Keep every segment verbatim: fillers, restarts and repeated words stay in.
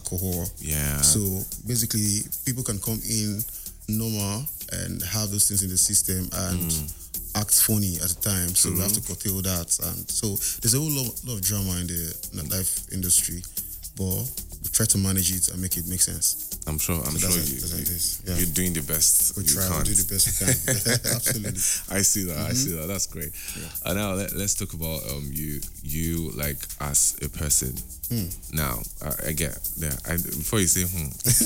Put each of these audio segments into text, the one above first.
alcohol. Yeah. So basically, people can come in normal and have those things in the system and mm. act funny at the time. So mm-hmm. we have to curtail that. And so there's a whole lot, lot of drama in the nightlife industry, but we try to manage it and make it make sense. I'm sure. I'm so sure that's you, that's you, yeah. you're doing the best. We you try can't. to do the best we can. Absolutely. I see that. Mm-hmm. I see that. That's great. Yeah. And now let, let's talk about um you you like as a person. Hmm. Now I, I get yeah. I, before you say hmm.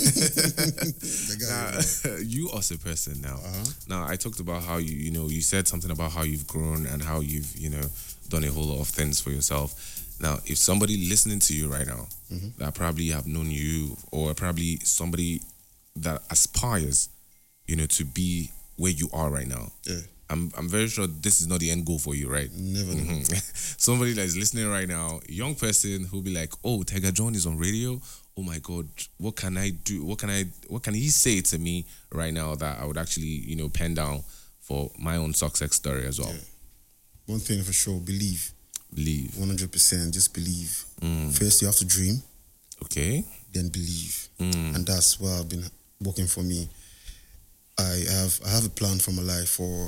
now, you as a person now. Uh-huh. Now I talked about how you you know you said something about how you've grown and how you've you know done a whole lot of things for yourself. Now, if somebody listening to you right now mm-hmm. that probably have known you, or probably somebody that aspires, you know, to be where you are right now, yeah. I'm I'm very sure this is not the end goal for you, right? Never. Mm-hmm. Somebody that is listening right now, a young person who'll be like, "Oh, Tiger John is on radio. Oh my God, what can I do? What can I? What can he say to me right now that I would actually, you know, pen down for my own success story as well?" Yeah. One thing for sure: believe. Believe. one hundred percent. Just believe. Mm. First, you have to dream. Okay. Then believe. Mm. And that's what I've been working for me. I have I have a plan for my life for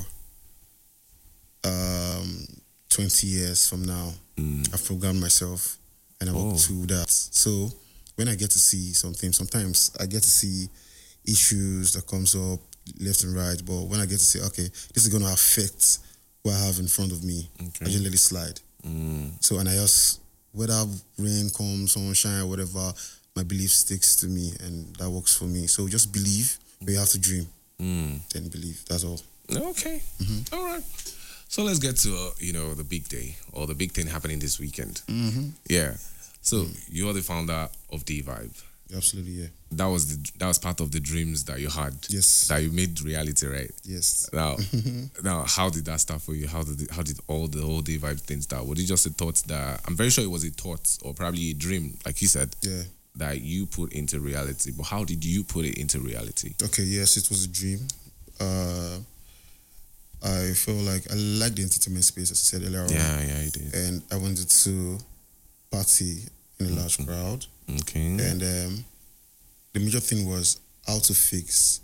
um, twenty years from now. Mm. I've programmed myself and I work Oh. to that. So when I get to see something, sometimes I get to see issues that comes up left and right. But when I get to say, okay, this is going to affect what I have in front of me, Okay. I just let it slide. Mm. So, and I just, whether rain comes, sunshine, or whatever, my belief sticks to me and that works for me. So just believe, but you have to dream. Mm. Then believe. That's all. Okay. Mm-hmm. All right. So let's get to, uh, you know, the big day or the big thing happening this weekend. Mm-hmm. Yeah. So Mm. you're the founder of D-Vibe. Absolutely, yeah. That was the that was part of the dreams that you had. Yes. That you made reality, right? Yes. Now, now, how did that start for you? How did it, how did all the whole D-Vibe thing start? Was it just a thought that I'm very sure it was a thought or probably a dream, like you said, Yeah. that you put into reality? But how did you put it into reality? Okay, yes, it was a dream. Uh, I felt like I liked the entertainment space, as I said earlier on. Yeah, yeah, you did. And I wanted to party in a large Mm-hmm. crowd. Okay. And um, the major thing was how to fix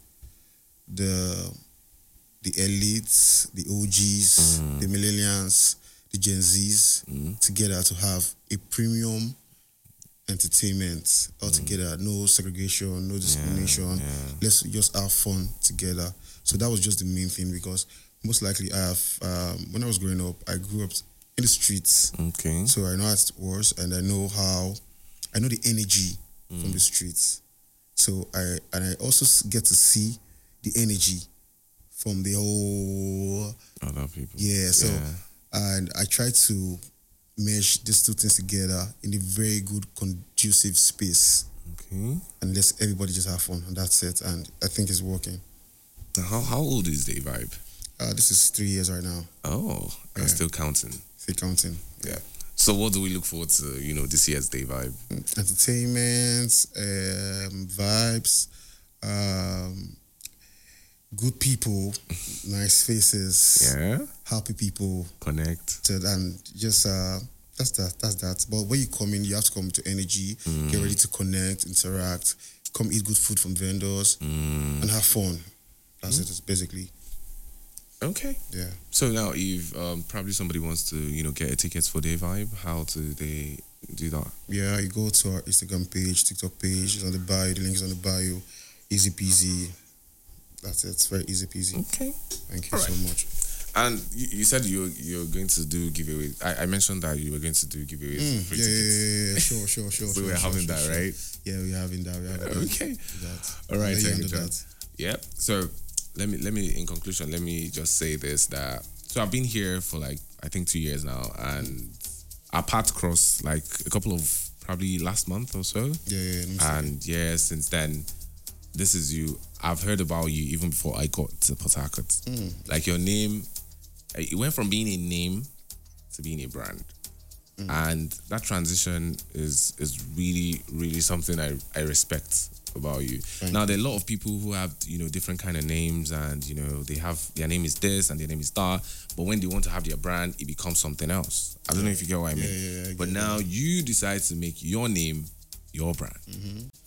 the the elites, the O Gs, Mm. the millennials, the Gen Zs Mm. together to have a premium entertainment altogether. No segregation, no discrimination. Yeah, yeah. Let's just have fun together. So that was just the main thing, because most likely I have, um, when I was growing up, I grew up in the streets. Okay. So I know how it was, and I know how, I know the energy Mm. from the streets. So I, and I also s- get to see the energy from the whole, Other people. yeah, so, Yeah. and I try to mesh these two things together in a very good, conducive space. Okay. And let everybody just have fun, and that's it. And I think it's working. Now, how how old is D-Vibe? Uh, this is three years right now. Oh, I'm Yeah. still counting. Still counting. Yeah. So what do we look forward to, you know, this year's D-Vibe? Entertainment, um, vibes, um, good people, nice faces, Yeah. happy people, Connect. to- and just uh, that's that. That's that. But when you come in, you have to come to energy, get ready to connect, interact, come eat good food from vendors, Mm. and have fun. That's it. It's basically, Okay. yeah. So now, if um, probably somebody wants to, you know, get a ticket for D-Vibe, how do they do that? Yeah, you go to our Instagram page, TikTok page, it's on the bio, the link is on the bio. Easy peasy. That's it. It's very easy peasy. Okay. Thank you All so right. much. And you, you said you you're going to do giveaways. I, I mentioned that you were going to do giveaways. Mm, for free yeah, yeah, tickets. yeah, yeah, yeah, sure, sure, sure. So sure, we're sure, having sure, that, sure. right? Yeah, we're having that. We're having that. Okay. That. All right, I'll let you thank you, handle John. that. Yep. So let me let me in conclusion, let me just say this, that so I've been here for like I think two years now, and our paths crossed like a couple of probably last month or so. Yeah, yeah, let me see. And yeah, since then, this is you. I've heard about you even before I got to Port Harcourt. Mm. Like your name, it went from being a name to being a brand. Mm. And that transition is is really, really something I, I respect about you. Thank now, there are a lot of people who have, you know, different kind of names, and, you know, they have, their name is this and their name is that, but when they want to have their brand, it becomes something else. I don't know if you get what I mean. Yeah, yeah, yeah, I but get now that. you decide to make your name your brand. Mm-hmm.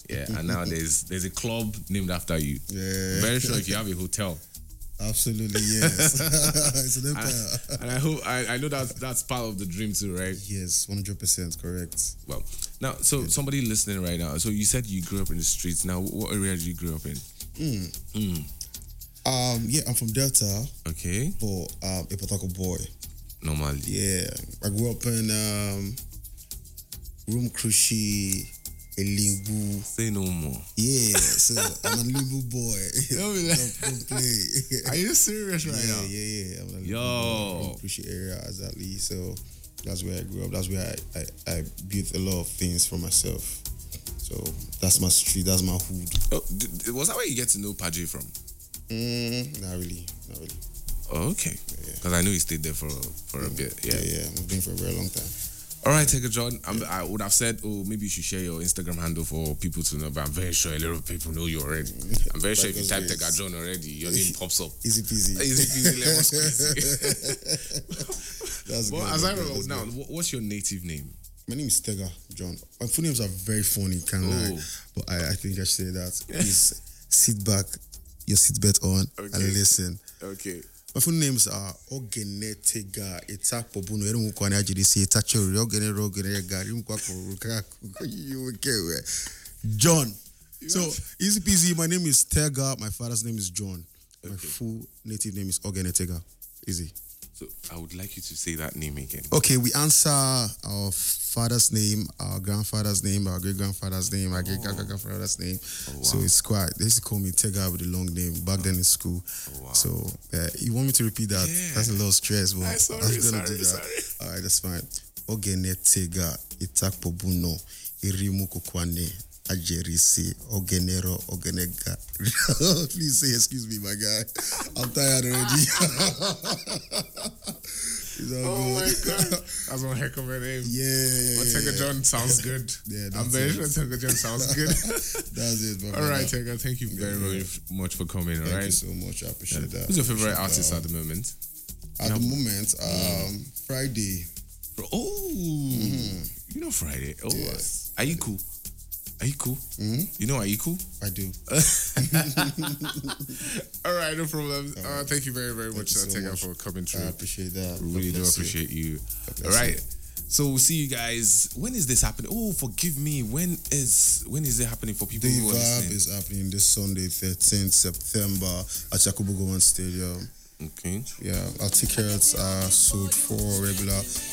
Yeah, and now there's there's a club named after you. Yeah. Very sure if you have a hotel. Absolutely, yes. It's an empire. And, and I hope I, I know that that's part of the dream too, right? Yes, one hundred percent correct. Well, now, so somebody listening right now. So you said you grew up in the streets. Now, what area did you grow up in? Mm. Mm. Um, yeah, I'm from Delta, Okay. but um, a Potako boy. Normally. Yeah, I grew up in um, Room Krushi, Elimbu. Say no more. Yeah, so I'm a Limbu boy. Don't be like- don't, don't play. Are you serious right yeah, now? yeah, yeah. I'm a Limbu Yo. boy, Room Krushi area exactly. So that's where I grew up. That's where I, I, I built a lot of things for myself. So that's my street. That's my hood. Oh, d- d- was that where you get to know Paji from? Mm, not really, not really. Oh, okay. Because I know you stayed there for for a bit. Yeah. Yeah, yeah. I've been for a very long time. All right, Tega John. I'm, I would have said, oh, maybe you should share your Instagram handle for people to know, but I'm very sure a lot of people know you already. I'm very sure if you type Tega John already, your name pops up. Easy peasy. Easy peasy, lemon squeezy. That's Well, good. as I that's good, remember that's now, good. wh- what's your native name? My name is Tega John. My full names are very funny, can't lie. Oh. But I, I think I should say that. Please sit back, your seatbelt on, Okay. and listen. Okay. My full names are Ogene Tega, Etak Pobuno, Emu Kwane Ajidisi, Etachori, Ogene Rogene Gari, You okay? John. So, easy peasy. My name is Tega. My father's name is John. My Okay. full native name is Ogene Tega. Easy. So I would like you to say that name again. Okay, we answer our father's name, our grandfather's name, our great grandfather's name, our great grandfather's name. Oh, wow. So it's quite. They used to call me Tega with a long name back then in school. Oh, wow. So uh, you want me to repeat that? Yeah. That's a lot of stress, but Ay, sorry, I'm gonna sorry, do that. sorry. All right, that's fine. Ogene Tega, Itak Pobuno, Irimu Kukwane, Ajerisi, Ogenero, Ogenega. Please say excuse me, my guy. I'm tired already. It's all Oh my good. god. That's one heck of a name. Yeah, yeah, But yeah. Tega John sounds good. Yeah, I'm that's very it. sure Tega John sounds good. That's it, my All right, brother. Tega, thank you very, Yeah. very much for coming, all Thank right? you so much. I appreciate that. Who's your favorite Appreciate artist that. at the moment? At the moment, um, Friday. Oh, you know Friday. Oh, Yes. are you cool? Are you cool? Mm-hmm. You know, are you cool? I do. All right, no problem. Uh, thank you very, very much, you uh, so Tega, much. for coming I through. appreciate that. Really God do bless you. appreciate you. God All bless right. So we'll see you guys. When is this happening? Oh, forgive me. When is when is it happening for people The who are Vibe listening? is happening this Sunday, thirteenth September at Yakubu Gowon Stadium. Okay. Yeah, our tickets are sold for regular